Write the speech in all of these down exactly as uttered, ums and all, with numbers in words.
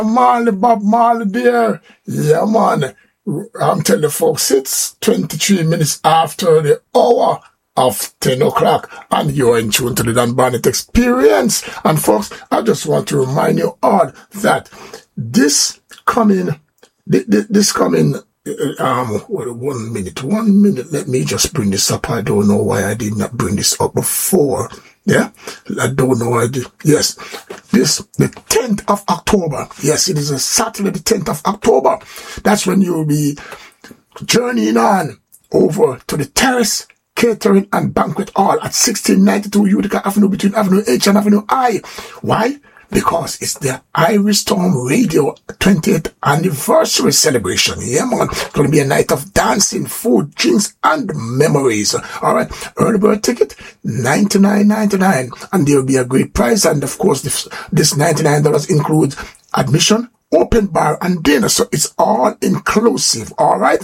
Marley, Bob Marley there. Yeah, man. I'm telling you, folks, it's twenty-three minutes after the hour of ten o'clock, and you're in tune to the Dan Barnett Experience. And folks, I just want to remind you all that this coming, this coming, um, one minute, one minute, let me just bring this up. I don't know why I did not bring this up before. Yeah, I don't know why I did. Yes, this, the tenth of October. Yes, it is a Saturday, the tenth of October. That's when you will be journeying on over to the Terrace Catering and Banquet Hall at sixteen ninety-two Utica Avenue between Avenue H and Avenue I. Why? Because it's the Irish Storm Radio twentieth anniversary celebration. Yeah, man. It's going to be a night of dancing, food, drinks, and memories. All right. Early bird ticket, ninety-nine ninety-nine. And there will be a great prize. And of course, this, this ninety-nine dollars includes admission, open bar, and dinner. So it's all inclusive. All right.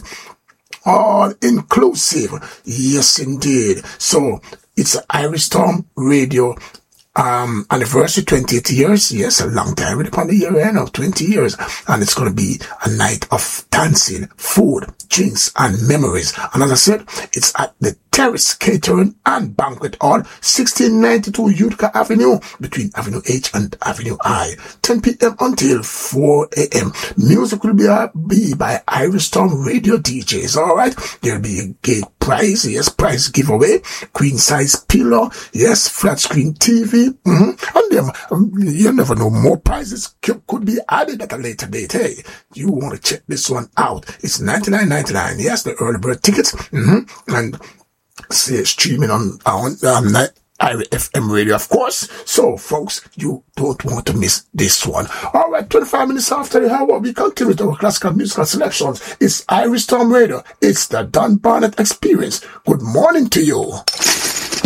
All inclusive. Yes, indeed. So it's Irish Storm Radio Um, anniversary, twenty-eight years. Yes, a long time. We're upon the year end of twenty years. And it's going to be a night of dancing, food, drinks, and memories. And as I said, it's at the Terrace Catering and Banquet Hall, sixteen ninety-two Utica Avenue, between Avenue H and Avenue I. ten p.m. until four a.m. Music will be, uh, be by Irish Storm Radio D Js. Alright? There'll be a gate prize. Yes, prize giveaway. Queen size pillow. Yes, flat screen T V. Mm-hmm. And then, um, you never know, more prizes c- could be added at a later date. Hey, you want to check this one out. It's ninety-nine ninety-nine. Yes, the early bird tickets. Mm-hmm. And say streaming on, on um, I R F M radio, of course. So, folks, you don't want to miss this one. All right, twenty-five minutes after the hour, we continue with our classical musical selections. It's Irish Storm Radio. It's the Dan Barnett Experience. Good morning to you.